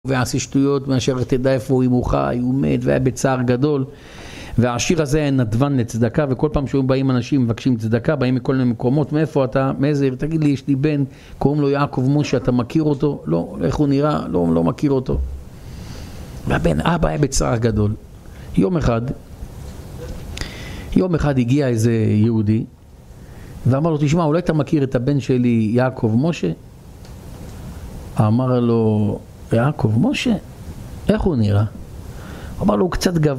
ועשה שטויות מאשר תדע איפה הוא חי, הוא מת והיה בצער גדול. והעשיר הזה היה נדבן לצדקה, וכל פעם שהיו באים אנשים מבקשים צדקה, באים מכל מיני מקומות, מאיפה אתה, מאיזה, תגיד לי, יש לי בן, קוראים לו יעקב משה, אתה מכיר אותו? לא, איך הוא נראה? לא מכיר אותו. והבן אבא היה בצער גדול. יום אחד הגיע איזה יהודי, ואמר לו, תשמע, אולי אתה מכיר את הבן שלי יעקב משה? אמר לו, יעקב משה? איך הוא נראה? אמר לו, הוא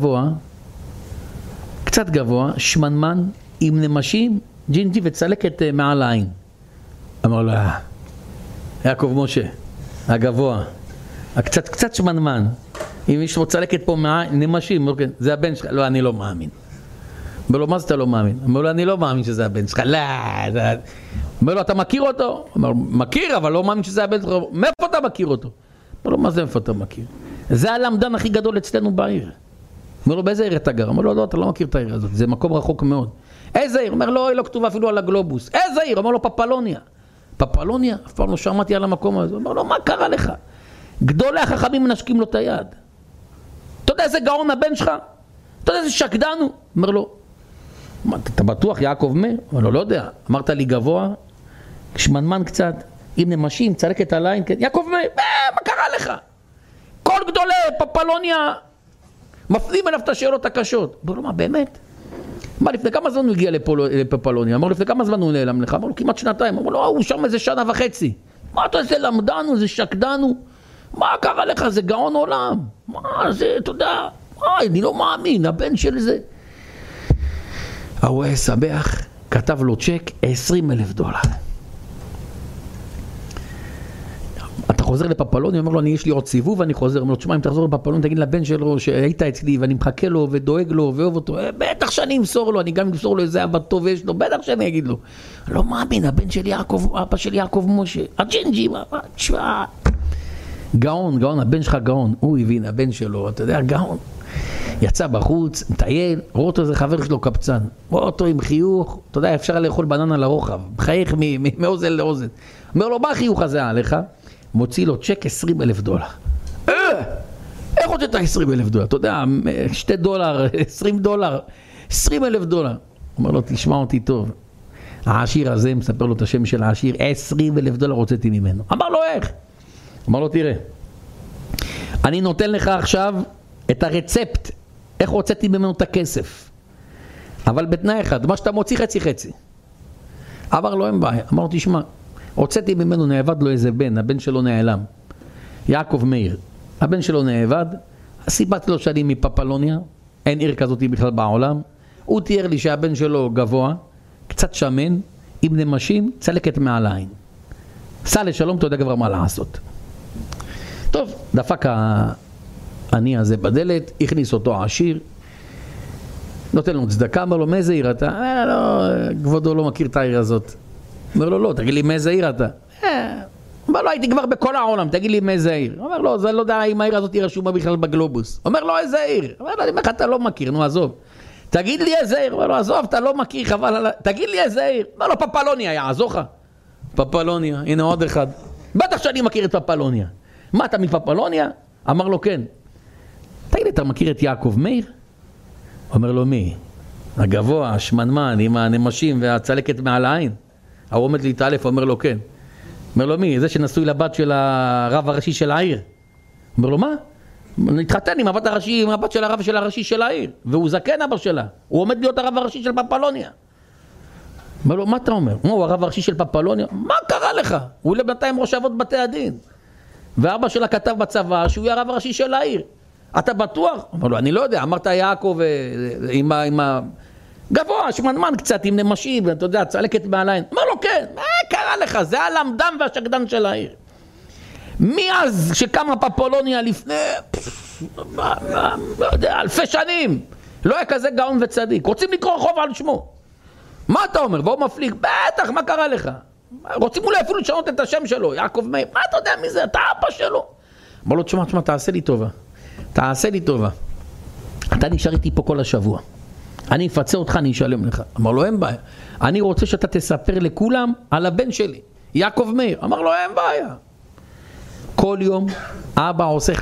קצת גבוה, שמנמן, עם נמשים, ג'ינג'י וצלקת מעל העין. אמר לו, יעקב משה, הגבוה, קצת שמנמן, אם יש לו צלקת פה נמשים, זה הבן שלך. לא, אני לא מאמין. אומר לו, מה זה אתה לא מאמין? אומר לו, אני לא מאמין שזה הבן שלך. לא, אומר לו, אתה מכיר אותו? אומר, מכיר, אבל לא מאמין שזה הבן שלך. מאיפה אתה מכיר אותו? אומר לו, מה זה איפה אתה מכיר? זה הלמדן הכי גדול אצלנו בעיר. אומר לו, באיזה עיר אתה גר? אומר לו, לא, אתה לא מכיר את העיר הזאת, זה מקום רחוק מאוד. איזה עיר? אומר לו, היא לא כתובה אפילו על הגלובוס. איזה עיר? אומר לו, פפלוניה. פפלוניה? אף פעם לא שמעתי על המקום הזה. אומר לו, מה קרה לך? גדולי החכמים מנשקים לו את היד. אתה יודע איזה גאון הבן שלך? אתה יודע איזה שקדן הוא? אומר לו, אתה בטוח יעקב מאיר? אומר לו, לא יודע. אמרת לי גבוה, שמנמן קצת, עם נמשים, צלקת על העין. יעקב מאיר, מה קרה לך? כל גדולי פפלוניה מפנים אליו את השאלות הקשות. אמר לו, מה, באמת? מה, לפני כמה זמן הוא הגיע לפפלוניה? אמר לו, לפני כמה זמן הוא נעלם לך? אמר לו, כמעט שנתיים. אמר לו, הוא שם איזה שנה וחצי. מה אתה איזה למדנו, איזה שקדנו? מה קרה לך? זה גאון עולם. מה זה, אתה יודע, אני לא מאמין, הבן של זה. הוא היה סבח, כתב לו צ'ק, $20,000. אתה חוזר לפפלוניה, אומר לו, יש לי עוד סיבוב, ואני חוזר, אומר לו, תשמע, אם תחזור לפפלוניה, תגיד לבן שלו שהיית אצלי, ואני מחכה לו, ודואג לו, ואוהב אותו, בטח שאני אמסור לו, אני גם אמסור לו איזה אבא טוב יש לו, בטח שאני אגיד לו. לא מאמין, הבן של יעקב, אבא של יעקב משה, הג'ינג'י, תשמע. גאון, הבן שלך גאון, הוא הבין, הבן שלו, אתה יודע, גאון. יצא בחוץ, מטייל, רואה אותו איזה חבר שלו קפצן, רואה אותו עם חיוך, אתה יודע, אפשר לאכול בננה לרוחב, מחייך מאוזן לאוזן. אומר לו, מה החיוך הזה עליך? מוציא לו צ'ק $20,000. איך הוצאת $20,000? אתה יודע, $2, $20, $20,000. אומר לו, תשמע אותי טוב. העשיר הזה מספר לו את השם של העשיר, $20,000 הוצאתי ממנו. אמר לו, איך? אמר לו, תראה, אני נותן לך עכשיו את הרצפט, איך הוצאתי ממנו את הכסף. אבל בתנאי אחד, מה שאתה מוציא חצי. אמר לו, אין בעיה. אמר לו, תשמע, הוצאתי ממנו, נאבד לו איזה בן, הבן שלו נעלם. יעקב מאיר, הבן שלו נאבד, סיפרתי לו שאני מפפלוניה, אין עיר כזאת בכלל בעולם. הוא תיאר לי שהבן שלו גבוה, קצת שמן, עם נמשים, צלקת מעל העין. סע לשלום, אתה יודע כבר מה לעשות. טוב, דפק העני הזה בדלת, הכניס אותו העשיר, נותן לו צדקה, אמר לו, מאיזה עיר אתה? לא, כבודו לא מכיר את העיר הזאת. אומר לו, לא, תגיד לי מאיזה עיר אתה? אומר לו, הייתי כבר בכל העולם, תגיד לי מאיזה עיר. אומר לו, זה לא יודע אם העיר הזאת היא רשומה בכלל בגלובוס. אומר לו, איזה עיר? אומר לו, איך אתה לא מכיר, נו עזוב. תגיד לי איזה עיר. אומר לו, עזוב, אתה לא מכיר, חבל על... תגיד לי איזה עיר. אומר לו, פפלוניה, יעזור לך. פפלוניה, הנה עוד אחד. בטח שאני מכיר את פפלוניה. מה, אתה מפפלוניה? אמר לו, כן. תגיד לי, אתה מכיר את יעקב מאיר? אומר לו, מי? הגבוה, השמנמן, עם הנמשים והצלקת מעל העין. הוא עומד להתעלף, אומר לו, כן. אומר לו, מי? זה שנשוי לבת של הרב הראשי של העיר. אומר לו, מה? נתחתן עם הבת הראשי, עם הבת של הרב של הראשי של העיר. והוא זקן אבא שלה. הוא עומד להיות הרב הראשי של פפלוניה. אומר לו, מה אתה אומר? הוא הרב הראשי של פפלוניה? מה קרה לך? הוא לבינתיים ראש אבות בתי הדין. ואבא שלה כתב בצבא שהוא הרב הראשי של העיר. אתה בטוח? אומר לו, אני לא יודע. אמרת יעקב עם גבוה, שמנמן קצת, עם נמשים, אתה יודע, צלקת מעליין. אומר לו, כן, מה קרה לך? זה הלמדן והשקדן של העיר. מאז שקמה פפלוניה לפני, לא יודע, אלפי שנים, לא היה כזה גאון וצדיק. רוצים לקרוא רחוב על שמו. מה אתה אומר? והוא מפליג, בטח, מה קרה לך? רוצים אולי אפילו לשנות את השם שלו, יעקב מאיר. מה אתה יודע מי זה? אתה אבא שלו. אמר לו, תשמע, תעשה לי טובה. אתה נשאר איתי פה כל השבוע. אני אפצה אותך, אני אשלם לך. אמר לו, אין בעיה. אני רוצה שאתה תספר לכולם על הבן שלי, יעקב מאיר. אמר לו, אין בעיה. כל יום אבא עושה